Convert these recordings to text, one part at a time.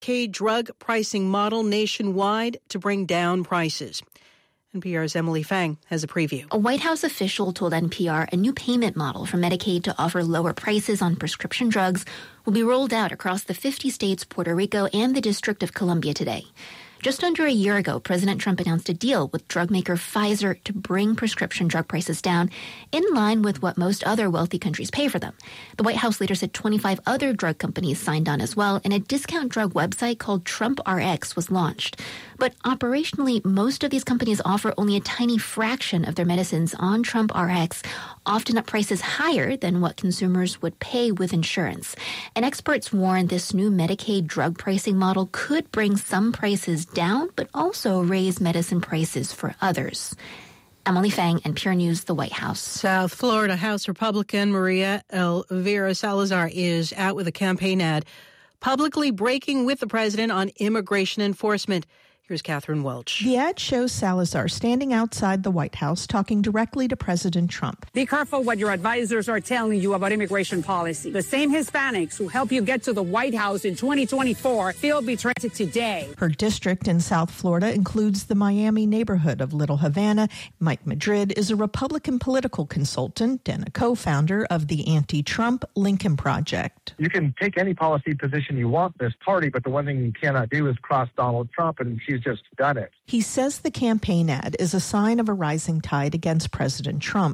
Medicaid drug pricing model nationwide to bring down prices. NPR's Emily Fang has a preview. A White House official told NPR a new payment model for Medicaid to offer lower prices on prescription drugs will be rolled out across the 50 states, Puerto Rico, and the District of Columbia today. Just under a year ago, President Trump announced a deal with drug maker Pfizer to bring prescription drug prices down in line with what most other wealthy countries pay for them. The White House later said 25 other drug companies signed on as well, and a discount drug website called Trump RX was launched. But operationally, most of these companies offer only a tiny fraction of their medicines on Trump RX, often at prices higher than what consumers would pay with insurance. And experts warn this new Medicaid drug pricing model could bring some prices down, but also raise medicine prices for others. Emily Fang, NPR News, the White House. South Florida House Republican Maria Elvira Salazar is out with a campaign ad publicly breaking with the president on immigration enforcement. Here's Catherine Welch. The ad shows Salazar standing outside the White House talking directly to President Trump. Be careful what your advisors are telling you about immigration policy. The same Hispanics who help you get to the White House in 2024 feel betrayed today. Her district in South Florida includes the Miami neighborhood of Little Havana. Mike Madrid is a Republican political consultant and a co-founder of the anti-Trump Lincoln Project. You can take any policy position you want in this party, but the one thing you cannot do is cross Donald Trump, and she's just done it. He says the campaign ad is a sign of a rising tide against President Trump.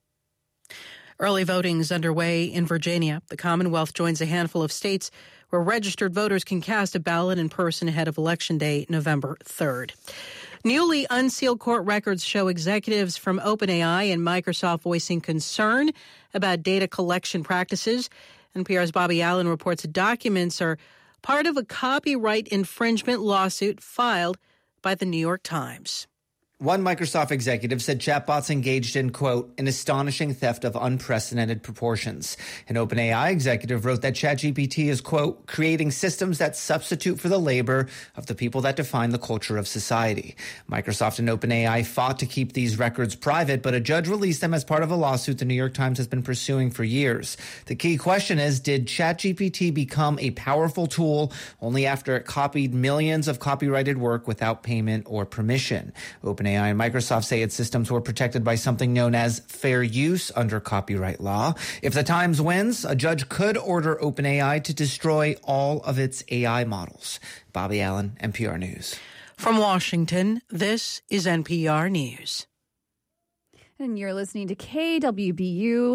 Early voting is underway in Virginia. The Commonwealth joins a handful of states where registered voters can cast a ballot in person ahead of Election Day, November 3rd. Newly unsealed court records show executives from OpenAI and Microsoft voicing concern about data collection practices. NPR's Bobby Allen reports documents are part of a copyright infringement lawsuit filed by the New York Times. One Microsoft executive said chatbots engaged in, quote, an astonishing theft of unprecedented proportions. An OpenAI executive wrote that ChatGPT is, quote, creating systems that substitute for the labor of the people that define the culture of society. Microsoft and OpenAI fought to keep these records private, but a judge released them as part of a lawsuit the New York Times has been pursuing for years. The key question is, did ChatGPT become a powerful tool only after it copied millions of copyrighted work without payment or permission? OpenAI and Microsoft say its systems were protected by something known as fair use under copyright law. If the Times wins, a judge could order OpenAI to destroy all of its AI models. Bobby Allen, NPR News. From Washington, this is NPR News. And you're listening to KWBU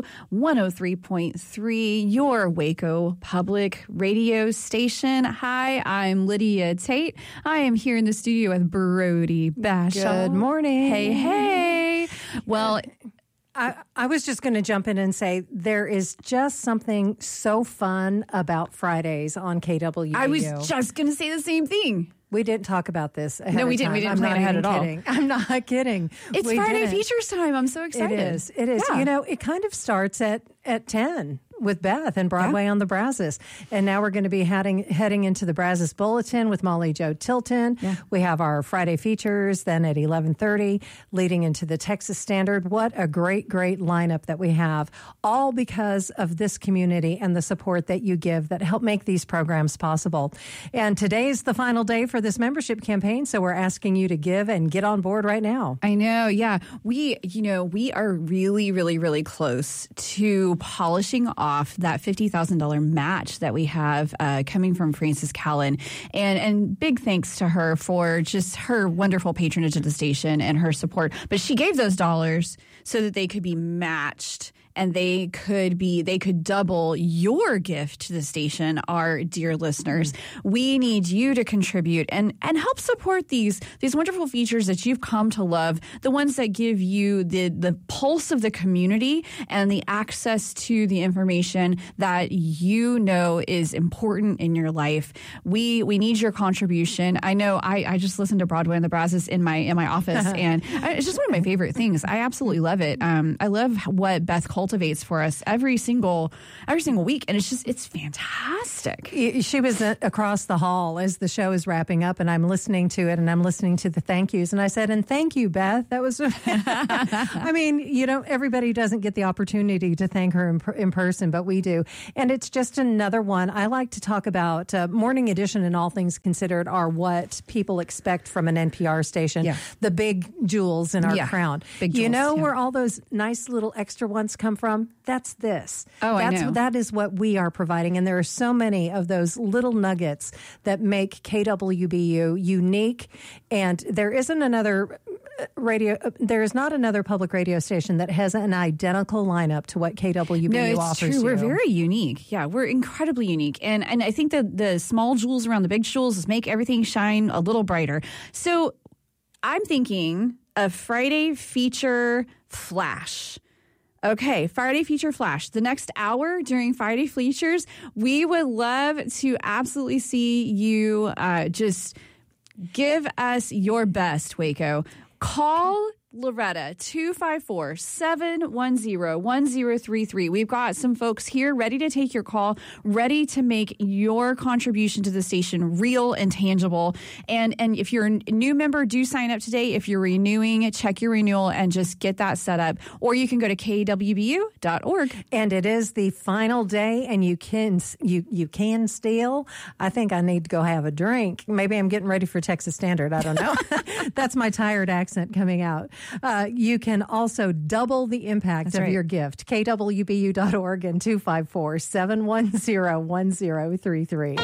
103.3, your Waco public radio station. Hi, I'm Lydia Tate. I am here in the studio with Brody Basham. Good morning. Hey. Well, I was just going to jump in and say there is just something so fun about Fridays on KWBU. I was just going to say the same thing. We didn't talk about this ahead No, we of didn't. time. We didn't I'm plan not ahead even at all. kidding. I'm not kidding. It's Friday Features time. I'm so excited. It is. Yeah. You know, it kind of starts at 10 with Beth and Broadway on the Brazos. And now we're going to be heading into the Brazos Bulletin with Molly Jo Tilton. Yeah. We have our Friday Features then at 11:30 leading into the Texas Standard. What a great lineup that we have, all because of this community and the support that you give that help make these programs possible. And today's the final day for this membership campaign, so we're asking you to give and get on board right now. I know, yeah. We are really, really, really close to polishing off that $50,000 match that we have coming from Frances Callan. And big thanks to her for just her wonderful patronage of the station and her support. But she gave those dollars so that they could be matched and they could double your gift to the station, our dear listeners. We need you to contribute and help support these wonderful features that you've come to love, the ones that give you the pulse of the community and the access to the information that you know is important in your life. We need your contribution. I know I just listened to Broadway on the Brazos in my office, and it's just one of my favorite things. I absolutely love it. I love what Beth Cole cultivates for us every single week. And it's fantastic. She was across the hall as the show is wrapping up, and I'm listening to it, and I'm listening to the thank yous. And I said, and thank you, Beth. That was, I mean, everybody doesn't get the opportunity to thank her in person, but we do. And it's just another one. I like to talk about Morning Edition and All Things Considered are what people expect from an NPR station. Yeah. The big jewels in our crown. Big jewels, where all those nice little extra ones come from? That's this. Oh, I know. That is what we are providing. And there are so many of those little nuggets that make KWBU unique. And there is not another public radio station that has an identical lineup to what KWBU offers. True. We're very unique. Yeah, we're incredibly unique. And I think that the small jewels around the big jewels make everything shine a little brighter. So I'm thinking a Friday feature flash. Okay, Friday Feature Flash. The next hour during Friday Features, we would love to absolutely see you just give us your best, Waco. Call Loretta, 254-710-1033. We've got some folks here ready to take your call, ready to make your contribution to the station real and tangible. And if you're a new member, do sign up today. If you're renewing, check your renewal and just get that set up. Or you can go to kwbu.org. And it is the final day, and you can steal. I think I need to go have a drink. Maybe I'm getting ready for Texas Standard. I don't know. That's my tired accent coming out. You can also double the impact of your gift. KWBU.org and 254-710-1033.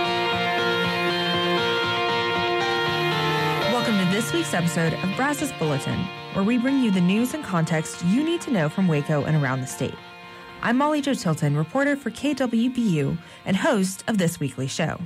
Welcome to this week's episode of Brazos Bulletin, where we bring you the news and context you need to know from Waco and around the state. I'm Molly Jo Tilton, reporter for KWBU and host of this weekly show.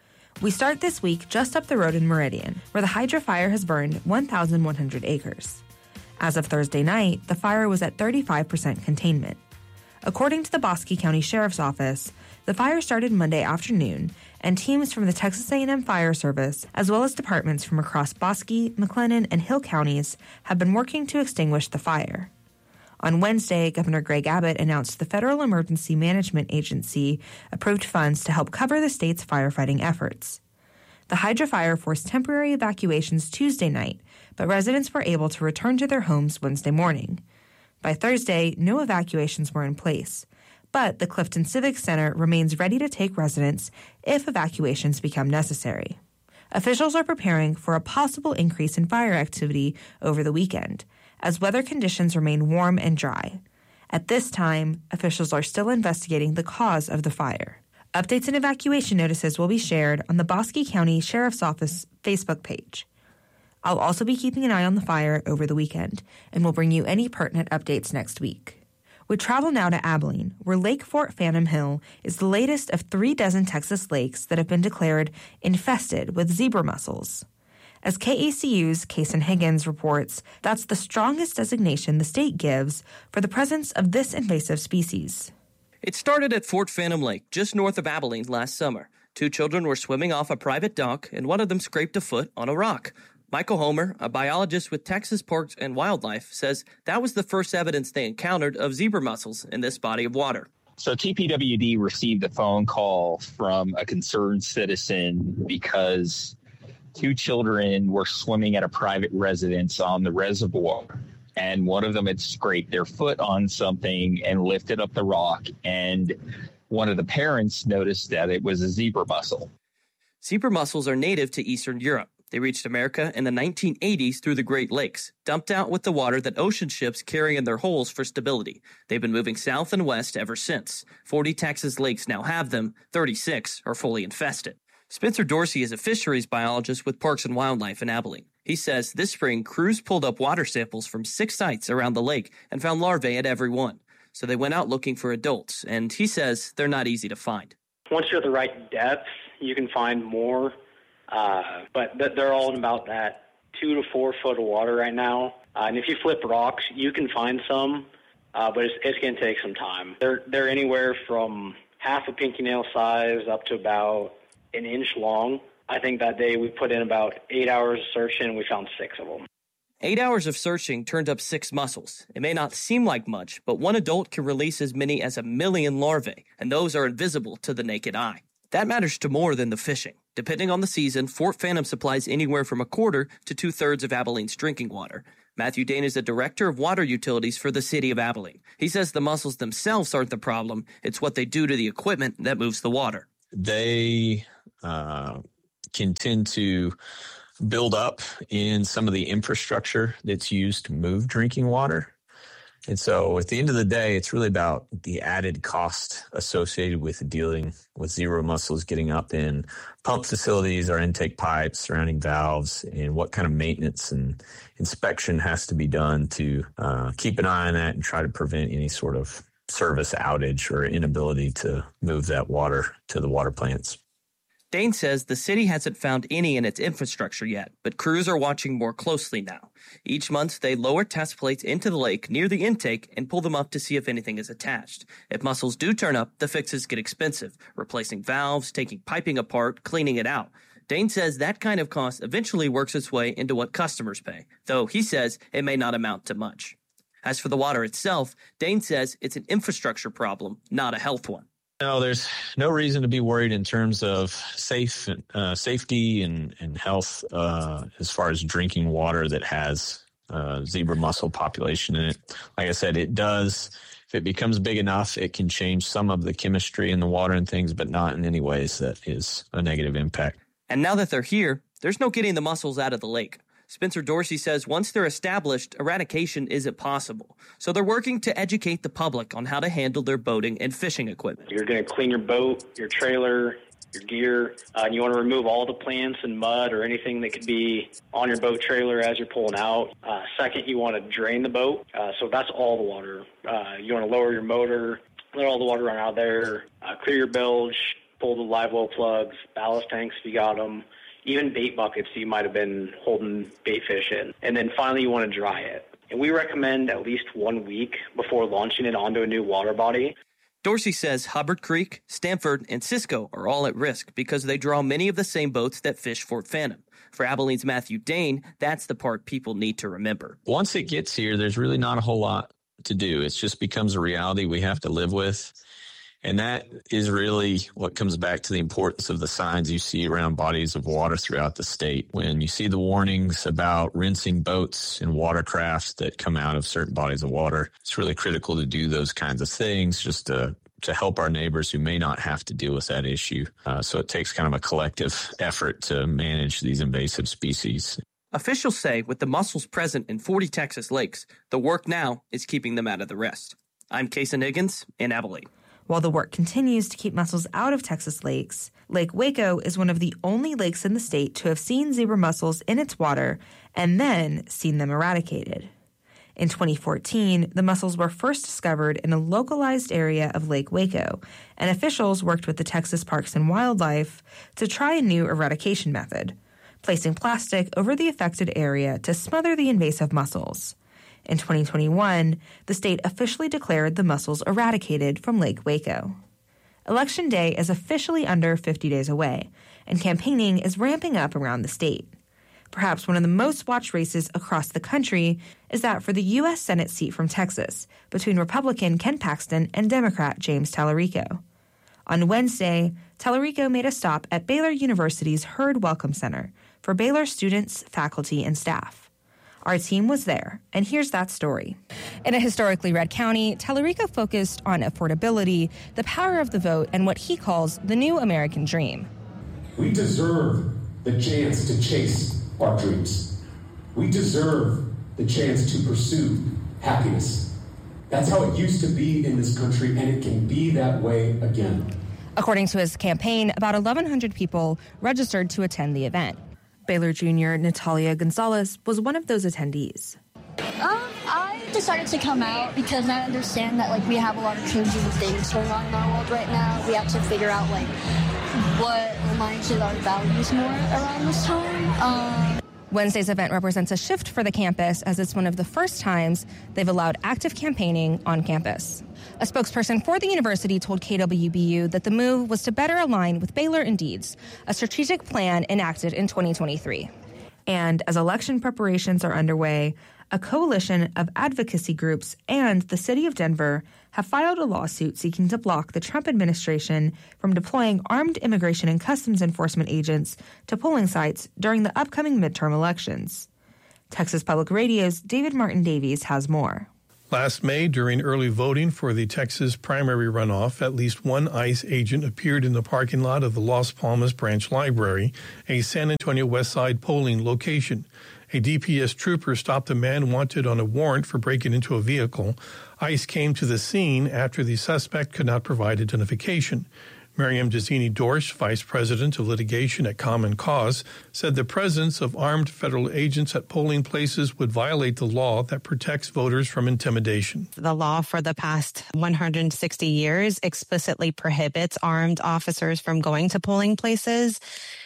We start this week just up the road in Meridian, where the Hydra Fire has burned 1,100 acres. As of Thursday night, the fire was at 35% containment. According to the Bosque County Sheriff's Office, the fire started Monday afternoon, and teams from the Texas A&M Fire Service, as well as departments from across Bosque, McLennan, and Hill counties, have been working to extinguish the fire. On Wednesday, Governor Greg Abbott announced the Federal Emergency Management Agency approved funds to help cover the state's firefighting efforts. The Hydra Fire forced temporary evacuations Tuesday night, but residents were able to return to their homes Wednesday morning. By Thursday, no evacuations were in place, but the Clifton Civic Center remains ready to take residents if evacuations become necessary. Officials are preparing for a possible increase in fire activity over the weekend, as weather conditions remain warm and dry. At this time, officials are still investigating the cause of the fire. Updates and evacuation notices will be shared on the Bosque County Sheriff's Office Facebook page. I'll also be keeping an eye on the fire over the weekend, and will bring you any pertinent updates next week. We travel now to Abilene, where Lake Fort Phantom Hill is the latest of 36 Texas lakes that have been declared infested with zebra mussels. As KACU's Kason Higgins reports, that's the strongest designation the state gives for the presence of this invasive species. It started at Fort Phantom Lake, just north of Abilene, last summer. 2 children were swimming off a private dock, and one of them scraped a foot on a rock. Michael Homer, a biologist with Texas Parks and Wildlife, says that was the first evidence they encountered of zebra mussels in this body of water. So TPWD received a phone call from a concerned citizen because 2 children were swimming at a private residence on the reservoir, and one of them had scraped their foot on something and lifted up the rock, and one of the parents noticed that it was a zebra mussel. Zebra mussels are native to Eastern Europe. They reached America in the 1980s through the Great Lakes, dumped out with the water that ocean ships carry in their holes for stability. They've been moving south and west ever since. 40 Texas lakes now have them. 36 are fully infested. Spencer Dorsey is a fisheries biologist with Parks and Wildlife in Abilene. He says this spring, crews pulled up water samples from 6 sites around the lake and found larvae at every one. So they went out looking for adults, and he says they're not easy to find. Once you're at the right depth, you can find more, but they're all in about that 2 to 4 foot of water right now. And if you flip rocks, you can find some, but it's going to take some time. They're anywhere from half a pinky nail size up to about an inch long. I think that day we put in about 8 hours of searching and we found 6 of them. 8 hours of searching turned up 6 mussels. It may not seem like much, but one adult can release as many as 1 million larvae, and those are invisible to the naked eye. That matters to more than the fishing. Depending on the season, Fort Phantom supplies anywhere from 1/4 to 2/3 of Abilene's drinking water. Matthew Dane is the director of water utilities for the city of Abilene. He says the mussels themselves aren't the problem. It's what they do to the equipment that moves the water. They can tend to build up in some of the infrastructure that's used to move drinking water. And so at the end of the day, it's really about the added cost associated with dealing with zebra mussels getting up in pump facilities or intake pipes, surrounding valves, and what kind of maintenance and inspection has to be done to keep an eye on that and try to prevent any sort of service outage or inability to move that water to the water plants. Dane says the city hasn't found any in its infrastructure yet, but crews are watching more closely now. Each month, they lower test plates into the lake near the intake and pull them up to see if anything is attached. If mussels do turn up, the fixes get expensive, replacing valves, taking piping apart, cleaning it out. Dane says that kind of cost eventually works its way into what customers pay, though he says it may not amount to much. As for the water itself, Dane says it's an infrastructure problem, not a health one. No, there's no reason to be worried in terms of safety and health as far as drinking water that has zebra mussel population in it. Like I said, it does. If it becomes big enough, it can change some of the chemistry in the water and things, but not in any ways that is a negative impact. And now that they're here, there's no getting the mussels out of the lake. Spencer Dorsey says once they're established, eradication isn't possible. So they're working to educate the public on how to handle their boating and fishing equipment. You're going to clean your boat, your trailer, your gear, and you want to remove all the plants and mud or anything that could be on your boat trailer as you're pulling out. Second, you want to drain the boat. So that's all the water. You want to lower your motor, let all the water run out there, clear your bilge, pull the live well plugs, ballast tanks if you got them, even bait buckets you might have been holding bait fish in. And then finally, you want to dry it. And we recommend at least 1 week before launching it onto a new water body. Dorsey says Hubbard Creek, Stanford, and Cisco are all at risk because they draw many of the same boats that fish Fort Phantom. For Abilene's Matthew Dane, that's the part people need to remember. Once it gets here, there's really not a whole lot to do. It just becomes a reality we have to live with. And that is really what comes back to the importance of the signs you see around bodies of water throughout the state. When you see the warnings about rinsing boats and watercrafts that come out of certain bodies of water, it's really critical to do those kinds of things just to help our neighbors who may not have to deal with that issue. So it takes kind of a collective effort to manage these invasive species. Officials say with the mussels present in 40 Texas lakes, the work now is keeping them out of the rest. I'm Kason Higgins in Abilene. While the work continues to keep mussels out of Texas lakes, Lake Waco is one of the only lakes in the state to have seen zebra mussels in its water and then seen them eradicated. In 2014, the mussels were first discovered in a localized area of Lake Waco, and officials worked with the Texas Parks and Wildlife to try a new eradication method, placing plastic over the affected area to smother the invasive mussels. In 2021, the state officially declared the mussels eradicated from Lake Waco. Election Day is officially under 50 days away, and campaigning is ramping up around the state. Perhaps one of the most watched races across the country is that for the U.S. Senate seat from Texas between Republican Ken Paxton and Democrat James Tallarico. On Wednesday, Tallarico made a stop at Baylor University's Hurd Welcome Center for Baylor students, faculty, and staff. Our team was there, and here's that story. In a historically red county, Tallarico focused on affordability, the power of the vote, and what he calls the new American dream. We deserve the chance to chase our dreams. We deserve the chance to pursue happiness. That's how it used to be in this country, and it can be that way again. According to his campaign, about 1,100 people registered to attend the event. Baylor junior Natalia Gonzalez was one of those attendees. I decided to come out because I understand that we have a lot of changing things going on in our world right now. We have to figure out what aligns with our values more around this time. Wednesday's event represents a shift for the campus as it's one of the first times they've allowed active campaigning on campus. A spokesperson for the university told KWBU that the move was to better align with Baylor Indeeds, a strategic plan enacted in 2023. And as election preparations are underway, a coalition of advocacy groups and the city of Denver have filed a lawsuit seeking to block the Trump administration from deploying armed immigration and customs enforcement agents to polling sites during the upcoming midterm elections. Texas Public Radio's David Martin Davies has more. Last May, during early voting for the Texas primary runoff, at least one ICE agent appeared in the parking lot of the Las Palmas Branch Library, a San Antonio West Side polling location. A DPS trooper stopped a man wanted on a warrant for breaking into a vehicle. ICE came to the scene after the suspect could not provide identification. Miriam Jazzini Dorsch, vice president of litigation at Common Cause, said the presence of armed federal agents at polling places would violate the law that protects voters from intimidation. The law for the past 160 years explicitly prohibits armed officers from going to polling places.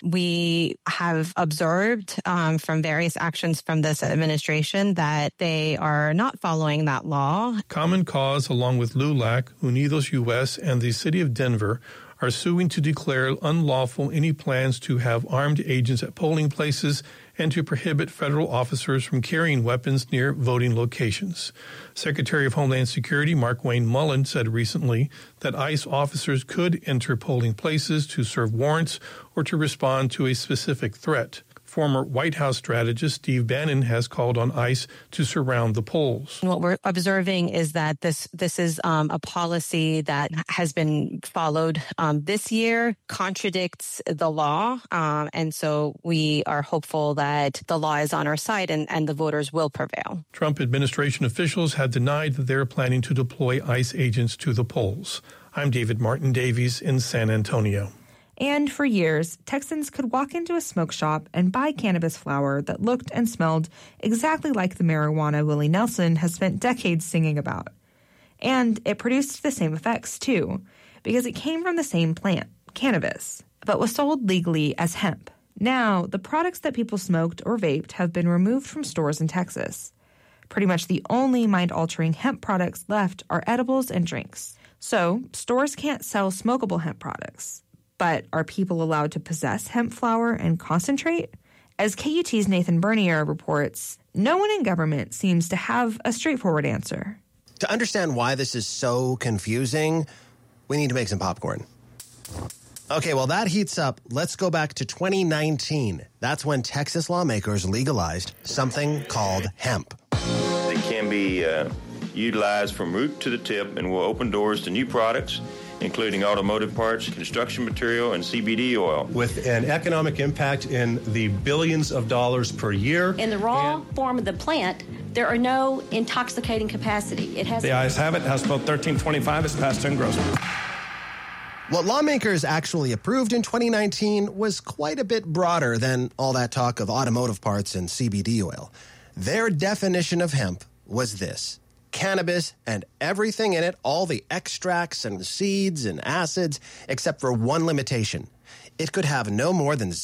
We have observed from various actions from this administration that they are not following that law. Common Cause, along with LULAC, Unidos US, and the city of Denver, are suing to declare unlawful any plans to have armed agents at polling places and to prohibit federal officers from carrying weapons near voting locations. Secretary of Homeland Security Markwayne Mullin said recently that ICE officers could enter polling places to serve warrants or to respond to a specific threat. Former White House strategist Steve Bannon has called on ICE to surround the polls. What we're observing is that this is a policy that has been followed this year, contradicts the law, and so we are hopeful that the law is on our side and the voters will prevail. Trump administration officials had denied that they're planning to deploy ICE agents to the polls. I'm David Martin Davies in San Antonio. And for years, Texans could walk into a smoke shop and buy cannabis flower that looked and smelled exactly like the marijuana Willie Nelson has spent decades singing about. And it produced the same effects, too, because it came from the same plant, cannabis, but was sold legally as hemp. Now, the products that people smoked or vaped have been removed from stores in Texas. Pretty much the only mind-altering hemp products left are edibles and drinks. So, stores can't sell smokable hemp products. But are people allowed to possess hemp flower and concentrate? As KUT's Nathan Bernier reports, no one in government seems to have a straightforward answer. To understand why this is so confusing, we need to make some popcorn. Okay, well, that heats up. Let's go back to 2019. That's when Texas lawmakers legalized something called hemp. They can be utilized from root to the tip and will open doors to new products, including automotive parts, construction material, and CBD oil. With an economic impact in the billions of dollars per year. In the raw form of the plant, there are no intoxicating capacity. It has the ayes have it. House Bill 1325 is passed in gross. What lawmakers actually approved in 2019 was quite a bit broader than all that talk of automotive parts and CBD oil. Their definition of hemp was this: cannabis and everything in it, all the extracts and seeds and acids, except for one limitation. It could have no more than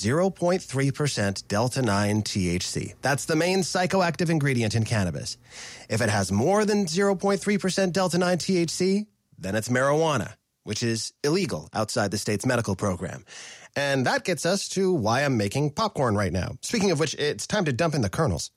0.3% Delta-9 THC. That's the main psychoactive ingredient in cannabis. If it has more than 0.3% Delta-9 THC, then it's marijuana, which is illegal outside the state's medical program. And that gets us to why I'm making popcorn right now. Speaking of which, it's time to dump in the kernels.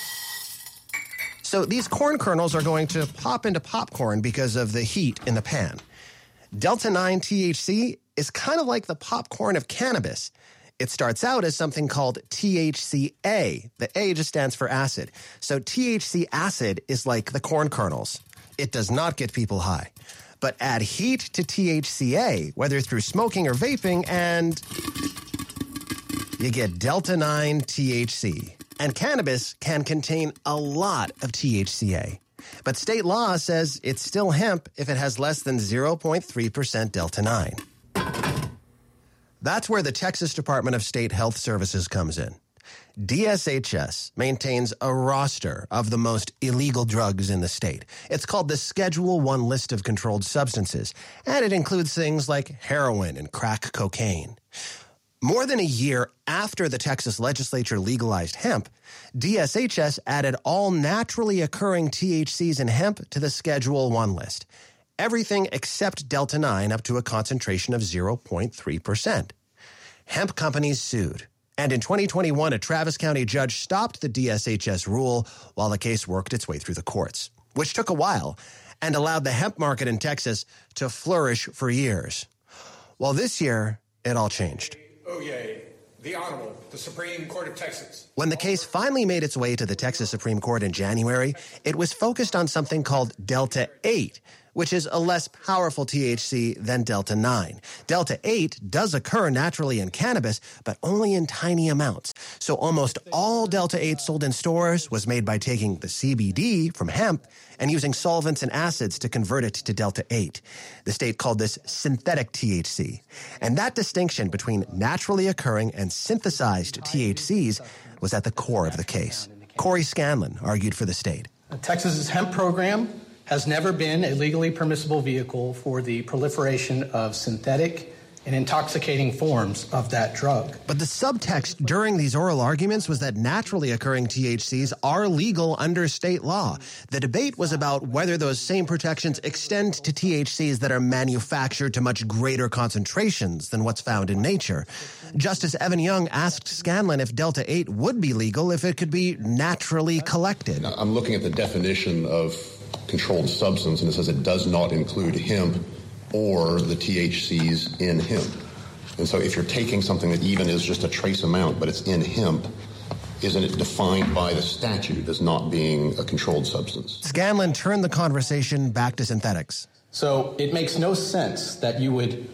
So these corn kernels are going to pop into popcorn because of the heat in the pan. Delta-9 THC is kind of like the popcorn of cannabis. It starts out as something called THCA. The A just stands for acid. So THC acid is like the corn kernels. It does not get people high. But add heat to THCA, whether through smoking or vaping, and you get Delta-9 THC. And cannabis can contain a lot of THCA. But state law says it's still hemp if it has less than 0.3% Delta-9. That's where the Texas Department of State Health Services comes in. DSHS maintains a roster of the most illegal drugs in the state. It's called the Schedule I List of Controlled Substances, and it includes things like heroin and crack cocaine. More than a year after the Texas legislature legalized hemp, DSHS added all naturally occurring THCs in hemp to the Schedule I list. Everything except Delta-9 up to a concentration of 0.3%. Hemp companies sued, And in 2021, a Travis County judge stopped the DSHS rule while the case worked its way through the courts, which took a while and allowed the hemp market in Texas to flourish for years. Well, this year, it all changed. Oh, yay. The Honorable, the Supreme Court of Texas. When the case finally made its way to the Texas Supreme Court in January, it was focused on something called Delta 8, which is a less powerful THC than Delta 9. Delta 8 does occur naturally in cannabis, but only in tiny amounts. So almost all Delta 8 sold in stores was made by taking the CBD from hemp and using solvents and acids to convert it to Delta 8. The state called this synthetic THC. And that distinction between naturally occurring and synthesized THCs was at the core of the case. Corey Scanlon argued for the state. Texas's hemp program has never been a legally permissible vehicle for the proliferation of synthetic and intoxicating forms of that drug. But the subtext during these oral arguments was that naturally occurring THCs are legal under state law. The debate was about whether those same protections extend to THCs that are manufactured to much greater concentrations than what's found in nature. Justice Evan Young asked Scanlon if Delta 8 would be legal if it could be naturally collected. I'm looking at the definition of controlled substance, and it says it does not include hemp or the THCs in hemp. And so if you're taking something that even is just a trace amount, but it's in hemp, isn't it defined by the statute as not being a controlled substance? Scanlon turned the conversation back to synthetics. So it makes no sense that you would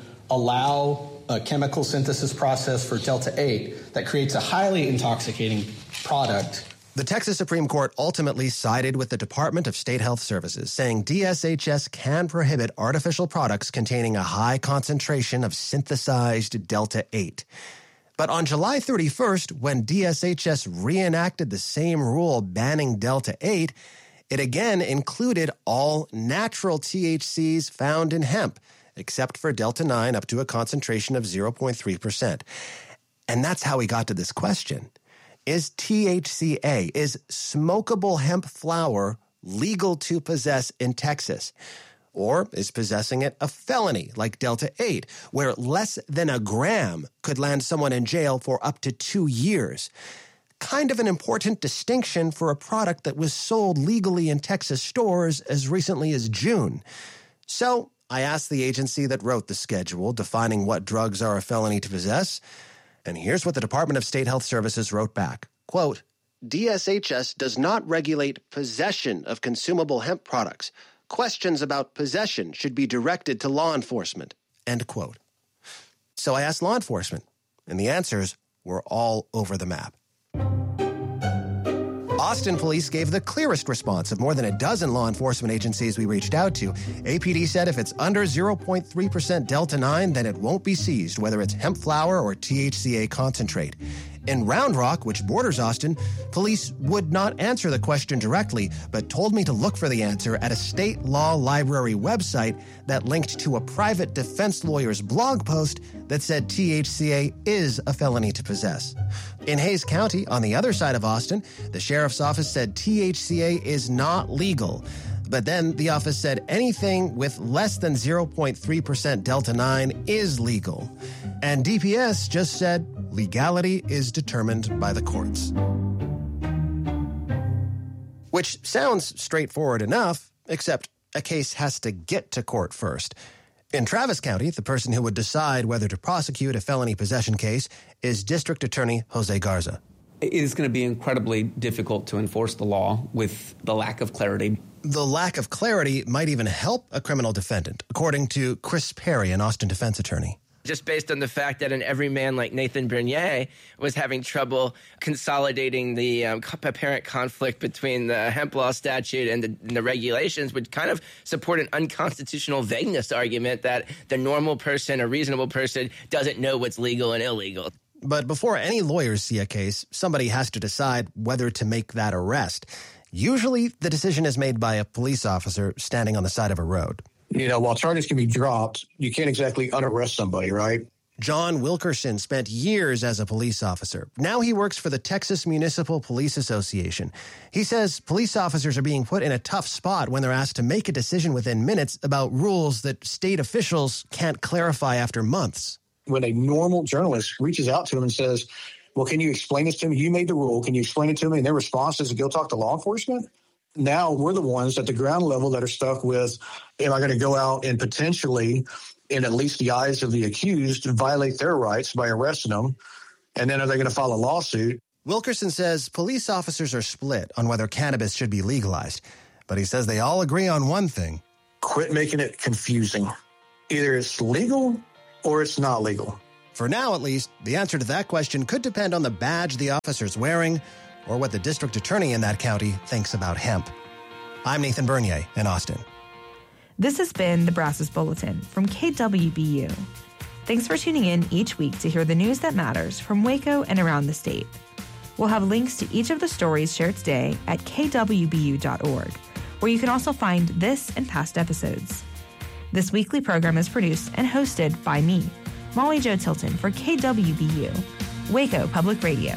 allow a chemical synthesis process for Delta 8 that creates a highly intoxicating product. The Texas Supreme Court ultimately sided with the Department of State Health Services, saying DSHS can prohibit artificial products containing a high concentration of synthesized Delta 8. But on July 31st, when DSHS reenacted the same rule banning Delta 8, it again included all natural THCs found in hemp, except for Delta 9 up to a concentration of 0.3%. And that's how we got to this question. Is THCA, is smokable hemp flower, legal to possess in Texas? Or is possessing it a felony like Delta 8, where less than a gram could land someone in jail for up to 2 years? Kind of an important distinction for a product that was sold legally in Texas stores as recently as June. So I asked the agency that wrote the schedule defining what drugs are a felony to possess. And here's what the Department of State Health Services wrote back. Quote, DSHS does not regulate possession of consumable hemp products. Questions about possession should be directed to law enforcement. End quote. So I asked law enforcement, and the answers were all over the map. Austin police gave the clearest response of more than a dozen law enforcement agencies we reached out to. APD said if it's under 0.3% Delta 9, then it won't be seized, whether it's hemp flower or THCA concentrate. In Round Rock, which borders Austin, police would not answer the question directly, but told me to look for the answer at a state law library website that linked to a private defense lawyer's blog post that said THCA is a felony to possess. In Hays County, on the other side of Austin, the sheriff's office said THCA is not legal. But then the office said anything with less than 0.3% Delta 9 is legal. And DPS just said legality is determined by the courts. Which sounds straightforward enough, except a case has to get to court first. In Travis County, the person who would decide whether to prosecute a felony possession case is District Attorney Jose Garza. It is going to be incredibly difficult to enforce the law with the lack of clarity. The lack of clarity might even help a criminal defendant, according to Chris Perry, an Austin defense attorney. Just based on the fact that an everyman like Nathan Bernier was having trouble consolidating the apparent conflict between the hemp law statute and the regulations would kind of support an unconstitutional vagueness argument that the normal person, a reasonable person, doesn't know what's legal and illegal. But before any lawyers see a case, somebody has to decide whether to make that arrest. Usually, the decision is made by a police officer standing on the side of a road. You know, while charges can be dropped, you can't exactly unarrest somebody, right? John Wilkerson spent years as a police officer. Now he works for the Texas Municipal Police Association. He says police officers are being put in a tough spot when they're asked to make a decision within minutes about rules that state officials can't clarify after months. When a normal journalist reaches out to him and says, well, can you explain this to me? You made the rule. Can you explain it to me? And their response is to go talk to law enforcement. Now we're the ones at the ground level that are stuck with, am I going to go out and potentially, in at least the eyes of the accused, violate their rights by arresting them? And then are they going to file a lawsuit? Wilkerson says police officers are split on whether cannabis should be legalized, but he says they all agree on one thing. Quit making it confusing. Either it's legal or it's not legal. For now, at least, the answer to that question could depend on the badge the officer's wearing or what the district attorney in that county thinks about hemp. I'm Nathan Bernier in Austin. This has been the Brazos Bulletin from KWBU. Thanks for tuning in each week to hear the news that matters from Waco and around the state. We'll have links to each of the stories shared today at kwbu.org, where you can also find this and past episodes. This weekly program is produced and hosted by me, Molly Jo Tilton, for KWBU, Waco Public Radio.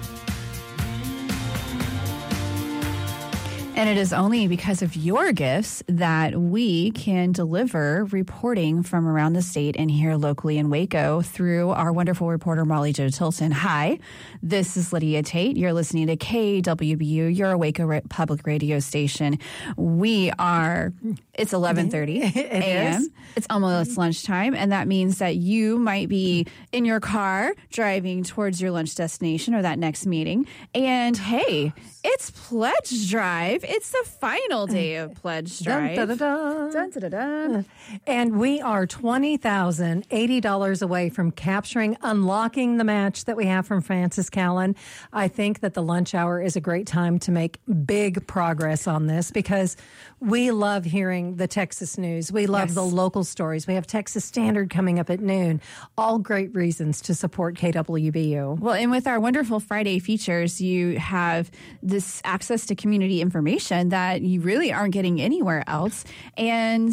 And it is only because of your gifts that we can deliver reporting from around the state and here locally in Waco through our wonderful reporter, Molly Jo Tilton. Hi, this is Lydia Tate. You're listening to KWBU, your Waco public radio station. It's 11:30 a.m. It's almost lunchtime, and that means that you might be in your car driving towards your lunch destination or that next meeting. And hey, it's Pledge Drive. It's the final day of Pledge Drive. Dun, dun, dun, dun. Dun, dun, dun, dun. And we are $20,080 away from unlocking the match that we have from Francis Callan. I think that the lunch hour is a great time to make big progress on this because we love hearing the Texas news. We love the local stories. We have Texas Standard coming up at noon. All great reasons to support KWBU. Well, and with our wonderful Friday features, you have this access to community information that you really aren't getting anywhere else. And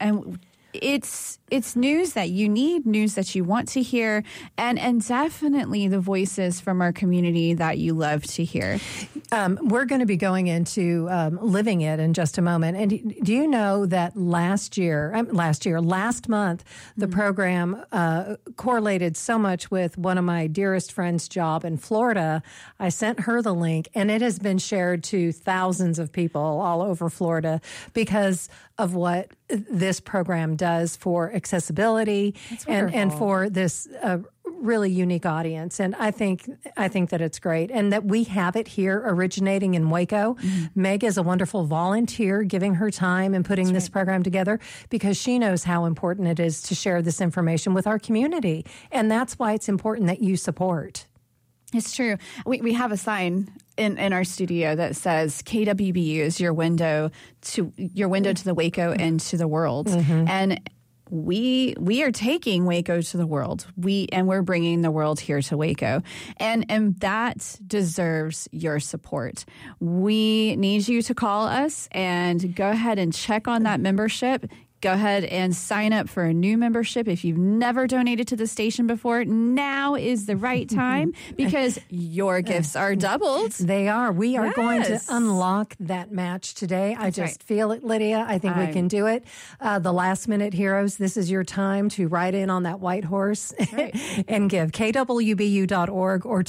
it's news that you need, news that you want to hear, and definitely the voices from our community that you love to hear. We're going to be going into Living It in just a moment. And do you know that last month, the program correlated so much with one of my dearest friends' job in Florida. I sent her the link, and it has been shared to thousands of people all over Florida because of what this program does for accessibility and for this really unique audience. And I think that it's great and that we have it here originating in Waco. Mm-hmm. Meg is a wonderful volunteer giving her time and putting this program together because she knows how important it is to share this information with our community. And that's why it's important that you support. It's true. We have a sign in our studio that says KWBU is your window to the Waco and to the world. Mm-hmm. And we are taking Waco to the world. We're bringing the world here to Waco. And that deserves your support. We need you to call us and go ahead and check on that membership. Go ahead and sign up for a new membership. If you've never donated to the station before, now is the right time because your gifts are doubled. They are. We are going to unlock that match today. I just feel it, Lydia. I think we can do it. The last minute heroes, this is your time to ride in on that white horse and give. KWBU.org or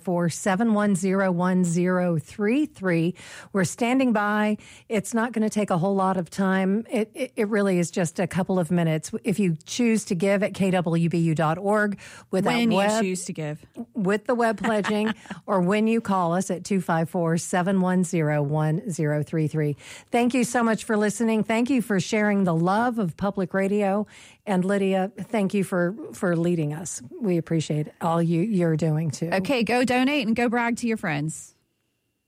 254-710-1033. We're standing by. It's not going to take a whole lot of time. It really is just a couple of minutes. If you choose to give at kwbu.org with the web pledging or when you call us at 254-710-1033. Thank you so much for listening. Thank you for sharing the love of public radio. And Lydia, thank you for leading us. We appreciate all you're doing too. Okay, go donate and go brag to your friends.